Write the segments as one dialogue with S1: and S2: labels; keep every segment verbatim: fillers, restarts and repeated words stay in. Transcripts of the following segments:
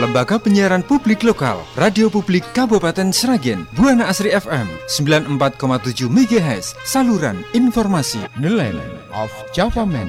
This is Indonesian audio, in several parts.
S1: Lembaga Penyiaran Publik Lokal, Radio Publik Kabupaten Sragen, Buana Asri F M sembilan puluh empat koma tujuh megahertz, saluran informasi Nelayan of Java Man.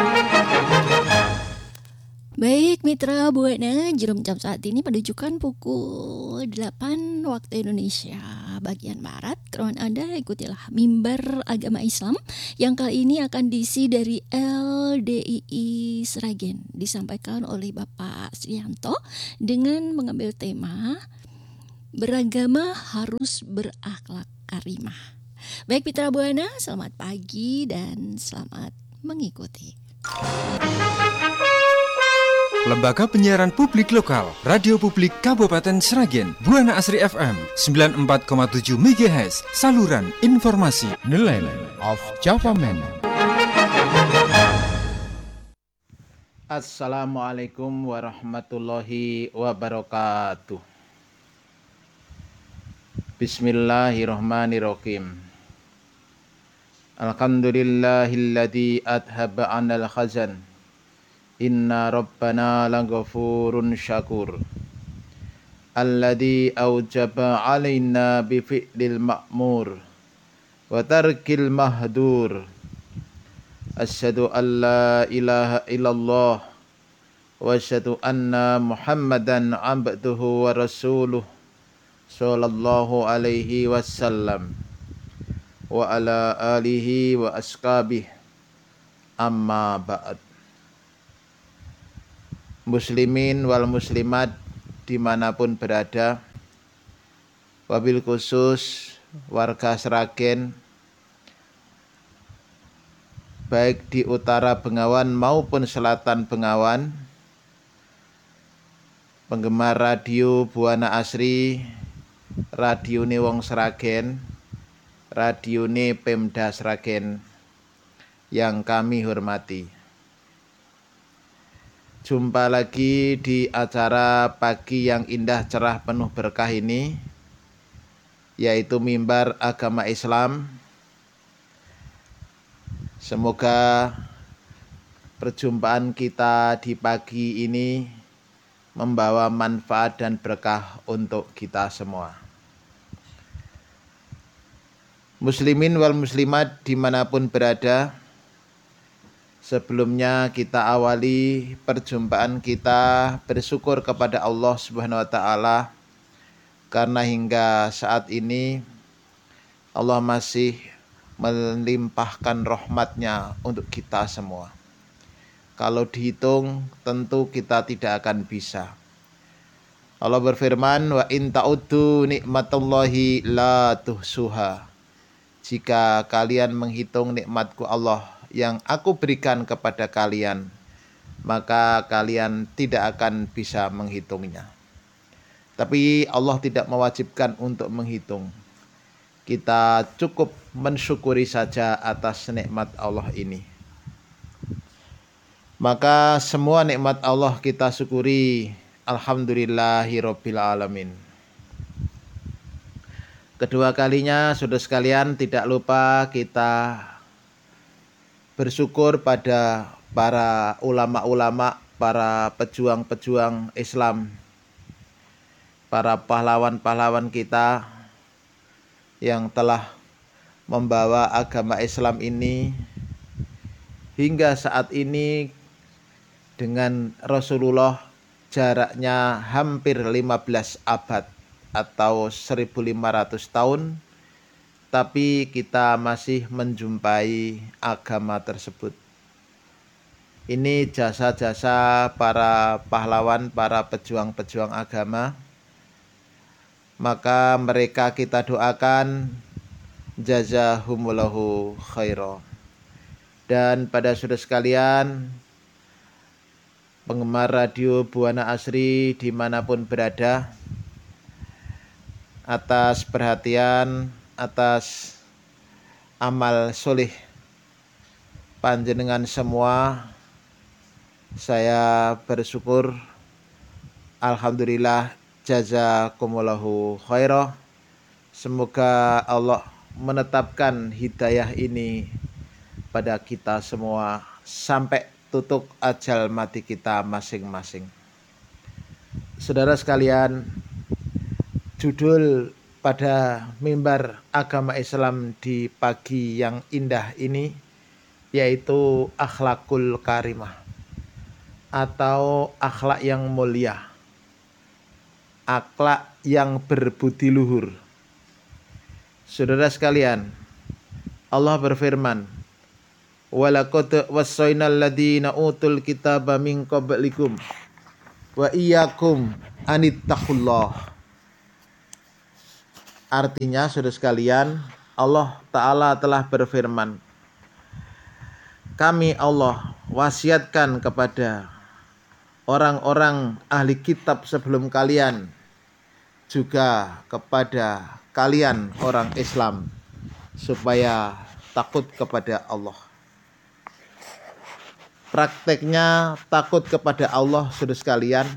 S2: Baik mitra Buana, jarum jam saat ini menunjukkan pukul delapan waktu Indonesia bagian Barat. Kawan Anda ikutilah Mimbar Agama Islam yang kali ini akan diisi dari L D I I Sragen, disampaikan oleh Bapak Srianto dengan mengambil tema beragama harus berakhlak karimah. Baik mitra Buana, selamat pagi dan selamat mengikuti.
S1: Lembaga Penyiaran Publik Lokal, Radio Publik Kabupaten Sragen, Buana Asri F M sembilan puluh empat koma tujuh megahertz, saluran informasi Nelayan of Java Man.
S3: Assalamualaikum warahmatullahi wabarakatuh. Bismillahirrahmanirrahim. Alhamdulillahilladzi adhaba 'anal khazan. Inna rabbana laghafurun syakur. Alladzi aujaba 'alaina bi fi'lil ma'mur wa tarkil mahdur. Asyhadu an la ilaha illallah wa asyhadu anna Muhammadan 'abduhu wa rasuluh sallallahu alaihi wasallam wa ala alihi wa ashabihi, amma ba'd. Muslimin wal muslimat dimanapun berada, wabil khusus warga Sragen, baik di utara Bengawan maupun selatan Bengawan, penggemar radio Buana Asri, radione wong Sragen, radione Pemda Sragen yang kami hormati. Jumpa lagi di acara pagi yang indah, cerah, penuh berkah ini, yaitu Mimbar Agama Islam. Semoga perjumpaan kita di pagi ini membawa manfaat dan berkah untuk kita semua. Muslimin wal muslimat dimanapun berada, sebelumnya kita awali perjumpaan kita bersyukur kepada Allah Subhanahu wa taala karena hingga saat ini Allah masih melimpahkan rahmat-Nya untuk kita semua. Kalau dihitung tentu kita tidak akan bisa. Allah berfirman, wa in ta'uddu nikmatallahi la tuhsuha. Jika kalian menghitung nikmatku Allah yang aku berikan kepada kalian, maka kalian tidak akan bisa menghitungnya. Tapi Allah tidak mewajibkan untuk menghitung. Kita cukup mensyukuri saja atas nikmat Allah ini. Maka semua nikmat Allah kita syukuri. Alhamdulillahirabbil alamin. Kedua kalinya, saudara sekalian, tidak lupa kita bersyukur pada para ulama-ulama, para pejuang-pejuang Islam, para pahlawan-pahlawan kita yang telah membawa agama Islam ini hingga saat ini dengan Rasulullah jaraknya hampir lima belas abad atau seribu lima ratus tahun, tapi kita masih menjumpai agama tersebut. Ini jasa-jasa para pahlawan, para pejuang-pejuang agama. Maka mereka kita doakan jazahumullahu khaira. Dan pada saudara sekalian, penggemar radio Buana Asri dimanapun berada, atas perhatian, atas amal solih panjenengan semua, saya bersyukur. Alhamdulillah, jazakumullahu khairah. Semoga Allah menetapkan hidayah ini pada kita semua sampai tutuk ajal mati kita masing-masing. Saudara sekalian, judul pada mimbar agama Islam di pagi yang indah ini yaitu akhlakul karimah atau akhlak yang mulia, akhlak yang berbudi luhur. Saudara sekalian, Allah berfirman, walaqad wassaynal ladzina utul kitaba min qablikum wa iyyakum anittaqullah. Artinya, saudara sekalian, Allah Ta'ala telah berfirman, kami Allah wasiatkan kepada orang-orang ahli kitab sebelum kalian, juga kepada kalian orang Islam, supaya takut kepada Allah. Prakteknya takut kepada Allah, saudara sekalian,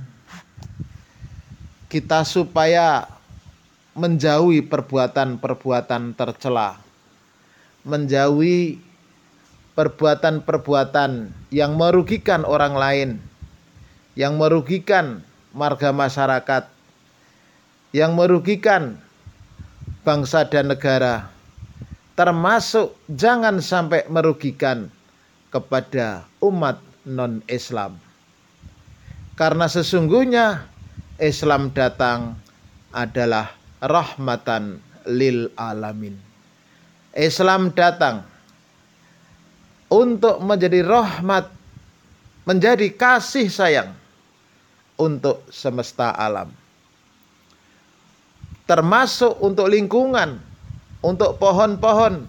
S3: kita supaya menjauhi perbuatan-perbuatan tercela, menjauhi perbuatan-perbuatan yang merugikan orang lain, yang merugikan marga masyarakat, yang merugikan bangsa dan negara, termasuk jangan sampai merugikan kepada umat non-Islam. Karena sesungguhnya Islam datang adalah rahmatan lil alamin. Islam datang untuk menjadi rahmat, menjadi kasih sayang untuk semesta alam. Termasuk untuk lingkungan, untuk pohon-pohon,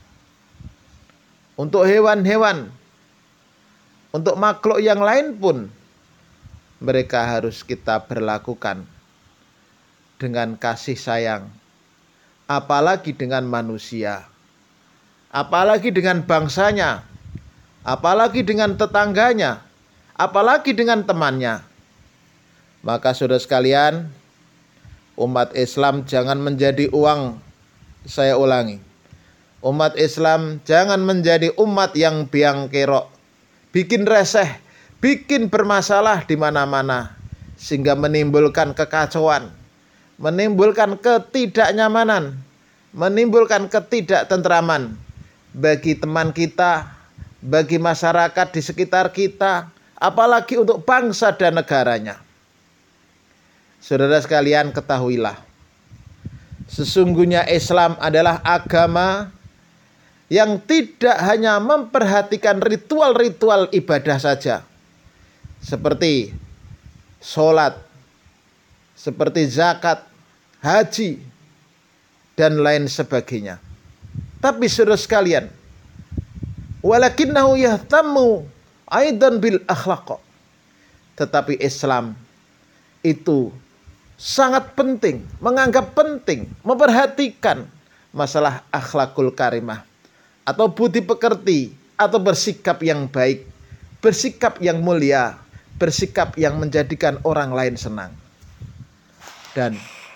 S3: untuk hewan-hewan, untuk makhluk yang lain pun mereka harus kita berlakukan dengan kasih sayang, apalagi dengan manusia, apalagi dengan bangsanya, apalagi dengan tetangganya, apalagi dengan temannya. Maka saudara sekalian, umat Islam jangan menjadi uang, saya ulangi, umat Islam jangan menjadi umat yang biang kerok, bikin reseh, bikin bermasalah di mana-mana, sehingga menimbulkan kekacauan, menimbulkan ketidaknyamanan, menimbulkan ketidaktentraman bagi teman kita, bagi masyarakat di sekitar kita, apalagi untuk bangsa dan negaranya. Saudara sekalian, ketahuilah, sesungguhnya Islam adalah agama yang tidak hanya memperhatikan ritual-ritual ibadah saja, seperti sholat, seperti zakat, haji, dan lain sebagainya. Tapi saudara sekalian, walakinnahu yahtammu aidan bil akhlaq. Tetapi Islam itu sangat penting, menganggap penting, memperhatikan masalah akhlakul karimah, atau budi pekerti, atau bersikap yang baik, bersikap yang mulia, bersikap yang menjadikan orang lain senang. Dan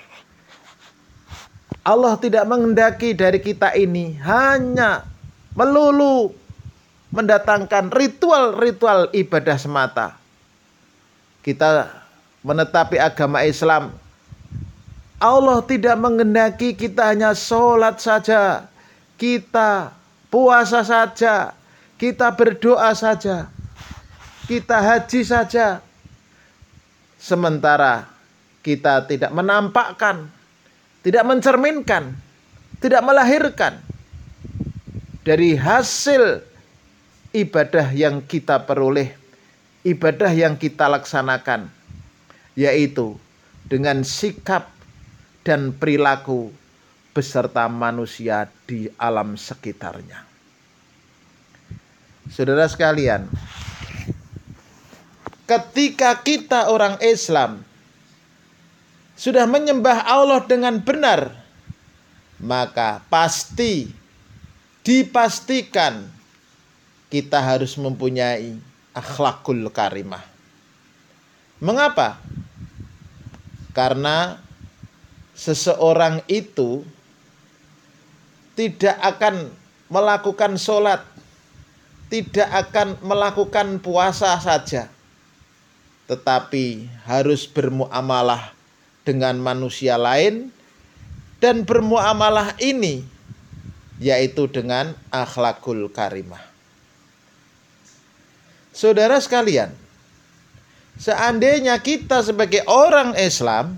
S3: Allah tidak menghendaki dari kita ini hanya melulu mendatangkan ritual-ritual ibadah semata. Kita menetapi agama Islam, Allah tidak menghendaki kita hanya sholat saja, kita puasa saja, kita berdoa saja, kita haji saja, sementara kita tidak menampakkan, tidak mencerminkan, tidak melahirkan dari hasil ibadah yang kita peroleh, ibadah yang kita laksanakan, yaitu dengan sikap dan perilaku beserta manusia di alam sekitarnya. Saudara sekalian, ketika kita orang Islam sudah menyembah Allah dengan benar, maka pasti dipastikan kita harus mempunyai akhlakul karimah. Mengapa? Karena seseorang itu tidak akan melakukan sholat, tidak akan melakukan puasa saja, tetapi harus bermuamalah dengan manusia lain, dan bermuamalah ini yaitu dengan akhlakul karimah. Saudara sekalian, seandainya kita sebagai orang Islam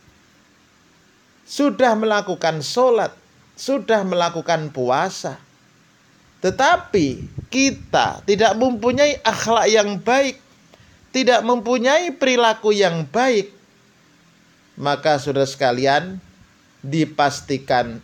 S3: sudah melakukan sholat, sudah melakukan puasa, tetapi kita tidak mempunyai akhlak yang baik, tidak mempunyai perilaku yang baik, maka saudara sekalian, dipastikan